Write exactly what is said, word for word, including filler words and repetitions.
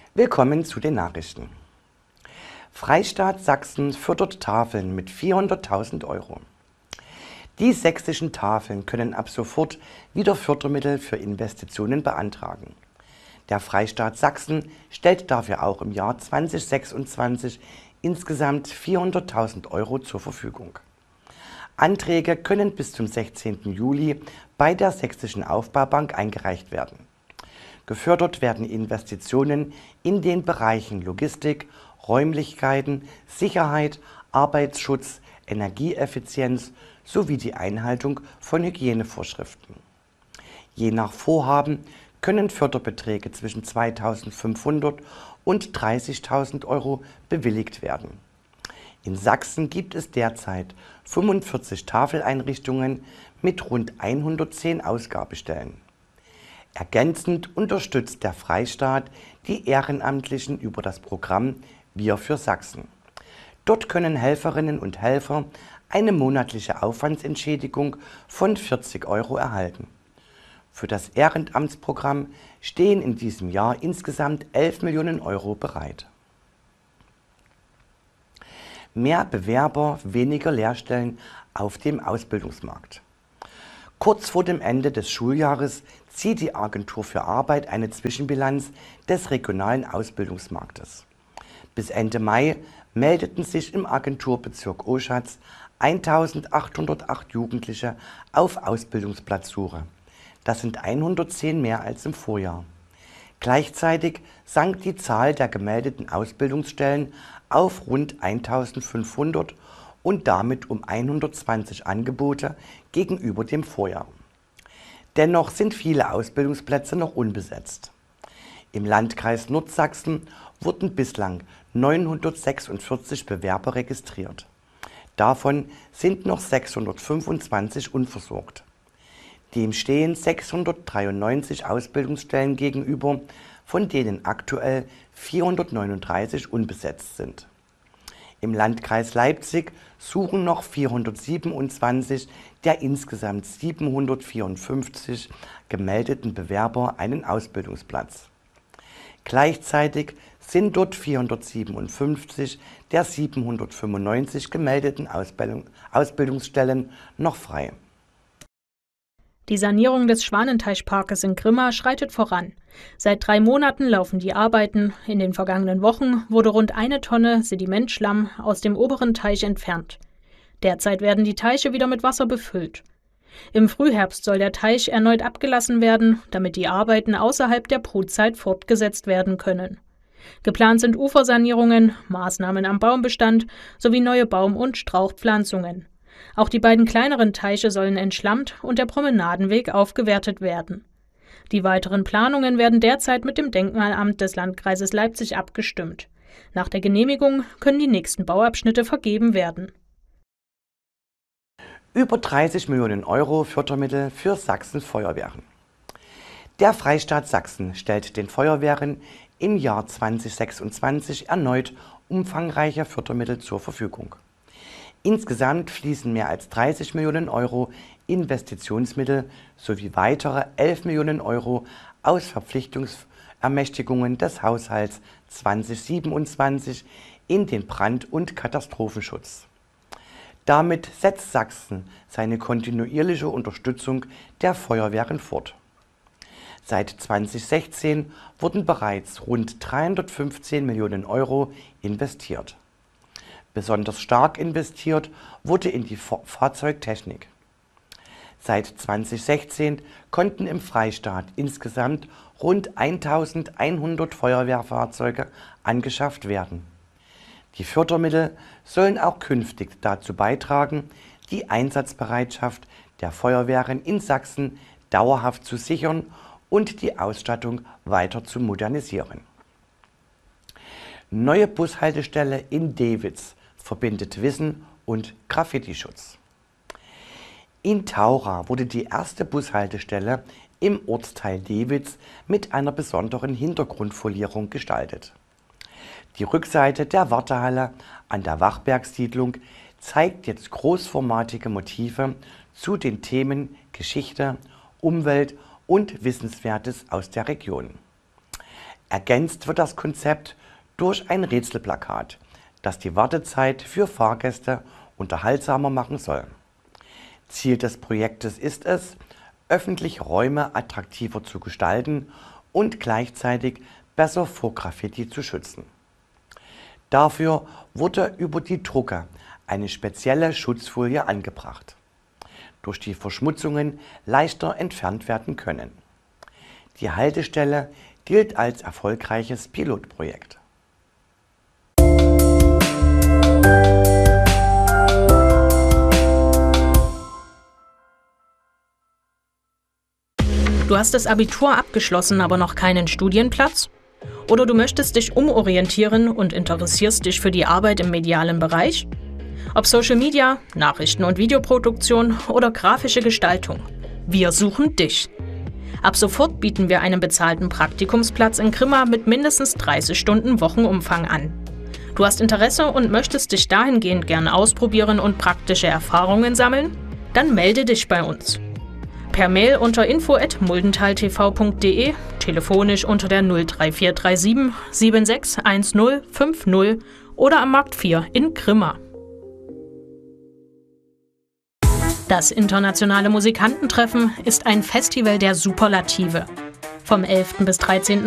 Willkommen zu den Nachrichten. Freistaat Sachsen fördert Tafeln mit vierhunderttausend Euro. Die sächsischen Tafeln können ab sofort wieder Fördermittel für Investitionen beantragen. Der Freistaat Sachsen stellt dafür auch im Jahr zweitausendsechsundzwanzig insgesamt vierhunderttausend Euro zur Verfügung. Anträge können bis zum sechzehnten Juli bei der Sächsischen Aufbaubank eingereicht werden. Gefördert werden Investitionen in den Bereichen Logistik, Räumlichkeiten, Sicherheit, Arbeitsschutz, Energieeffizienz sowie die Einhaltung von Hygienevorschriften. Je nach Vorhaben können Förderbeträge zwischen zweitausendfünfhundert und dreißigtausend Euro bewilligt werden. In Sachsen gibt es derzeit fünfundvierzig Tafeleinrichtungen mit rund hundertzehn Ausgabestellen. Ergänzend unterstützt der Freistaat die Ehrenamtlichen über das Programm Wir für Sachsen. Dort können Helferinnen und Helfer eine monatliche Aufwandsentschädigung von vierzig Euro erhalten. Für das Ehrenamtsprogramm stehen in diesem Jahr insgesamt elf Millionen Euro bereit. Mehr Bewerber, weniger Lehrstellen auf dem Ausbildungsmarkt. Kurz vor dem Ende des Schuljahres zieht die Agentur für Arbeit eine Zwischenbilanz des regionalen Ausbildungsmarktes. Bis Ende Mai meldeten sich im Agenturbezirk Oschatz eintausendachthundertacht Jugendliche auf Ausbildungsplatzsuche. Das sind hundertzehn mehr als im Vorjahr. Gleichzeitig sank die Zahl der gemeldeten Ausbildungsstellen auf rund eintausendfünfhundert und damit um hundertzwanzig Angebote gegenüber dem Vorjahr. Dennoch sind viele Ausbildungsplätze noch unbesetzt. Im Landkreis Nordsachsen wurden bislang neunhundertsechsundvierzig Bewerber registriert. Davon sind noch sechshundertfünfundzwanzig unversorgt. Dem stehen sechshundertdreiundneunzig Ausbildungsstellen gegenüber, von denen aktuell vierhundertneununddreißig unbesetzt sind. Im Landkreis Leipzig suchen noch vierhundertsiebenundzwanzig der insgesamt siebenhundertvierundfünfzig gemeldeten Bewerber einen Ausbildungsplatz. Gleichzeitig sind dort vierhundertsiebenundfünfzig der siebenhundertfünfundneunzig gemeldeten Ausbildung, Ausbildungsstellen noch frei. Die Sanierung des Schwanenteichparkes in Grimma schreitet voran. Seit drei Monaten laufen die Arbeiten. In den vergangenen Wochen wurde rund eine Tonne Sedimentschlamm aus dem oberen Teich entfernt. Derzeit werden die Teiche wieder mit Wasser befüllt. Im Frühherbst soll der Teich erneut abgelassen werden, damit die Arbeiten außerhalb der Brutzeit fortgesetzt werden können. Geplant sind Ufersanierungen, Maßnahmen am Baumbestand sowie neue Baum- und Strauchpflanzungen. Auch die beiden kleineren Teiche sollen entschlammt und der Promenadenweg aufgewertet werden. Die weiteren Planungen werden derzeit mit dem Denkmalamt des Landkreises Leipzig abgestimmt. Nach der Genehmigung können die nächsten Bauabschnitte vergeben werden. Über dreißig Millionen Euro Fördermittel für Sachsen Feuerwehren. Der Freistaat Sachsen stellt den Feuerwehren im Jahr zweitausendsechsundzwanzig erneut umfangreiche Fördermittel zur Verfügung. Insgesamt fließen mehr als dreißig Millionen Euro Investitionsmittel sowie weitere elf Millionen Euro aus Verpflichtungsermächtigungen des Haushalts zweitausendsiebenundzwanzig in den Brand- und Katastrophenschutz. Damit setzt Sachsen seine kontinuierliche Unterstützung der Feuerwehren fort. Seit zweitausendsechzehn wurden bereits rund dreihundertfünfzehn Millionen Euro investiert. Besonders stark investiert wurde in die Fahrzeugtechnik. Seit zweitausendsechzehn konnten im Freistaat insgesamt rund eintausendeinhundert Feuerwehrfahrzeuge angeschafft werden. Die Fördermittel sollen auch künftig dazu beitragen, die Einsatzbereitschaft der Feuerwehren in Sachsen dauerhaft zu sichern und die Ausstattung weiter zu modernisieren. Neue Bushaltestelle in Dewitz verbindet Wissen und Graffiti-Schutz. In Taura wurde die erste Bushaltestelle im Ortsteil Dewitz mit einer besonderen Hintergrundfolierung gestaltet. Die Rückseite der Wartehalle an der Wachbergsiedlung zeigt jetzt großformatige Motive zu den Themen Geschichte, Umwelt und Wissenswertes aus der Region. Ergänzt wird das Konzept durch ein Rätselplakat, das die Wartezeit für Fahrgäste unterhaltsamer machen soll. Ziel des Projektes ist es, öffentliche Räume attraktiver zu gestalten und gleichzeitig besser vor Graffiti zu schützen. Dafür wurde über die Drucke eine spezielle Schutzfolie angebracht, durch die Verschmutzungen leichter entfernt werden können. Die Haltestelle gilt als erfolgreiches Pilotprojekt. Du hast das Abitur abgeschlossen, aber noch keinen Studienplatz? Oder du möchtest dich umorientieren und interessierst dich für die Arbeit im medialen Bereich? Ob Social Media, Nachrichten- und Videoproduktion oder grafische Gestaltung. Wir suchen dich. Ab sofort bieten wir einen bezahlten Praktikumsplatz in Grimma mit mindestens dreißig Stunden Wochenumfang an. Du hast Interesse und möchtest dich dahingehend gerne ausprobieren und praktische Erfahrungen sammeln? Dann melde dich bei uns. Per Mail unter info at muldentaltv punkt de, telefonisch unter der null drei vier drei sieben sieben sechs eins null fünf null oder am Markt vier in Grimma. Das Internationale Musikantentreffen ist ein Festival der Superlative. Vom elften bis dreizehnten